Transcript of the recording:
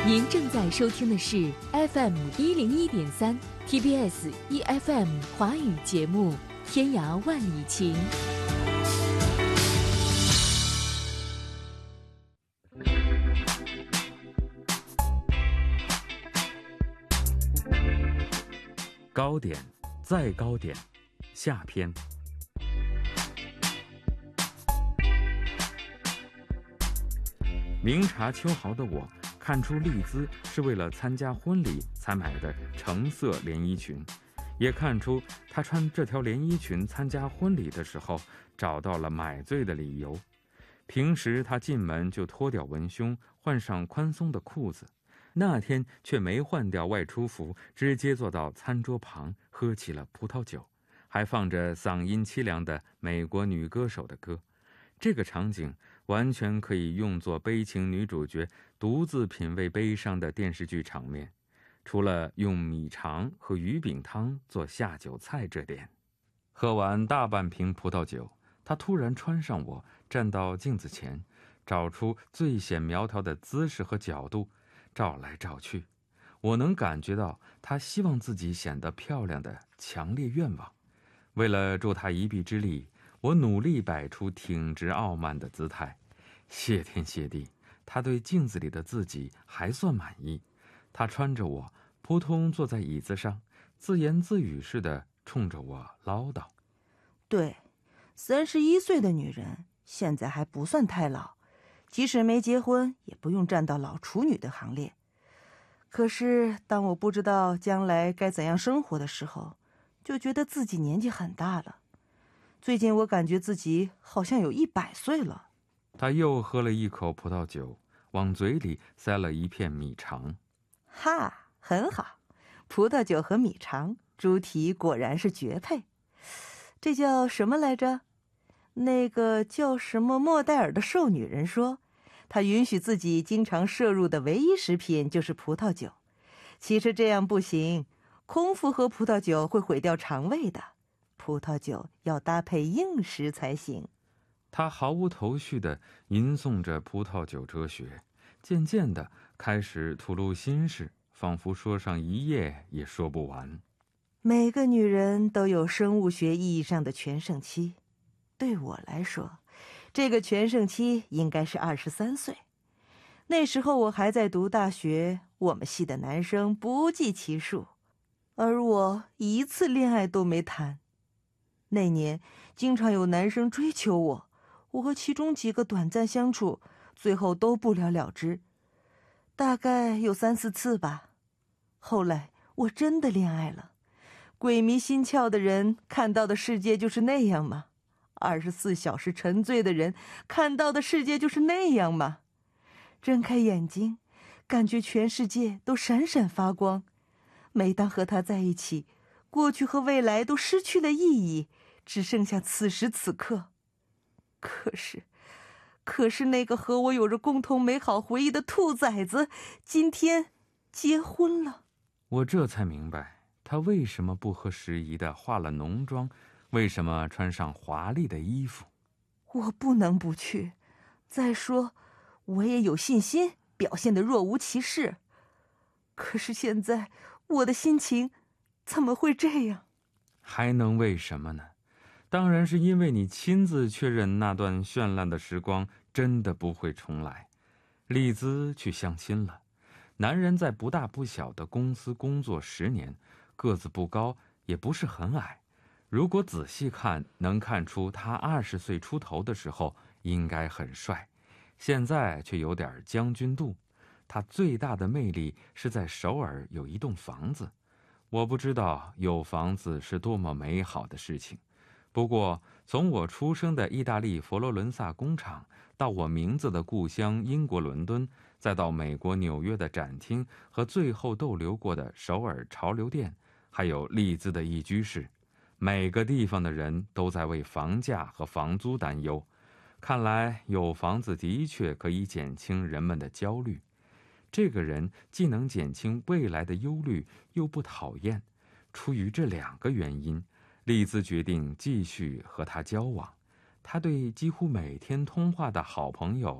您正在收听的是 FM101.3 TBS EFM 华语节目《天涯万里情》。 高点，再高点，下篇。明察秋毫的我看出丽兹是为了参加婚礼才买的橙色连衣裙，也看出她穿这条连衣裙参加婚礼的时候找到了买醉的理由。平时她进门就脱掉文胸，换上宽松的裤子，那天却没换掉外出服，直接坐到餐桌旁喝起了葡萄酒，还放着嗓音凄凉的美国女歌手的歌。这个场景完全可以用作悲情女主角独自品味悲伤的电视剧场面，除了用米肠和鱼饼汤做下酒菜这点。喝完大半瓶葡萄酒，她突然穿上我，站到镜子前，找出最显苗条的姿势和角度，照来照去。我能感觉到她希望自己显得漂亮的强烈愿望。为了助她一臂之力，我努力摆出挺直傲慢的姿态。谢天谢地，她对镜子里的自己还算满意。她穿着我扑通坐在椅子上，自言自语似的冲着我唠叨： 对，31岁的女人现在还不算太老，即使没结婚也不用站到老处女的行列。可是当我不知道将来该怎样生活的时候，就觉得自己年纪很大了。最近我感觉自己好像有100岁了。 他又喝了一口葡萄酒，往嘴里塞了一片米肠。 哈，很好，葡萄酒和米肠，猪蹄果然是绝配。这叫什么来着？那个叫什么莫代尔的瘦女人说，她允许自己经常摄入的唯一食品就是葡萄酒。其实这样不行，空腹喝葡萄酒会毁掉肠胃的。葡萄酒要搭配硬食才行。 他毫无头绪地吟诵着葡萄酒哲学，渐渐地开始吐露心事，仿佛说上一夜也说不完。 每个女人都有生物学意义上的全盛期，对我来说，这个全盛期应该是23岁。那时候我还在读大学，我们系的男生不计其数，而我一次恋爱都没谈。那年经常有男生追求我，我和其中几个短暂相处，最后都不了了之，大概有3、4次吧。后来我真的恋爱了。鬼迷心窍的人看到的世界就是那样吗？24小时沉醉的人看到的世界就是那样吗？睁开眼睛，感觉全世界都闪闪发光。每当和他在一起，过去和未来都失去了意义，只剩下此时此刻。可是那个和我有着共同美好回忆的兔崽子，今天结婚了。 我这才明白，他为什么不合时宜地化了浓妆，为什么穿上华丽的衣服。 我不能不去，再说我也有信心表现得若无其事。可是现在我的心情怎么会这样？ 还能为什么呢？当然是因为你亲自确认那段绚烂的时光真的不会重来。丽兹去相亲了，男人在不大不小的公司工作10年，个子不高，也不是很矮。如果仔细看，能看出他20岁出头的时候应该很帅，现在却有点将军肚。他最大的魅力是在首尔有一栋房子。我不知道有房子是多么美好的事情，不过从我出生的意大利佛罗伦萨工厂，到我名字的故乡英国伦敦，再到美国纽约的展厅和最后逗留过的首尔潮流店，还有丽兹的一居室，每个地方的人都在为房价和房租担忧。看来有房子的确可以减轻人们的焦虑。这个人既能减轻未来的忧虑，又不讨厌。出于这2个原因，丽兹决定继续和他交往。他对几乎每天通话的好朋友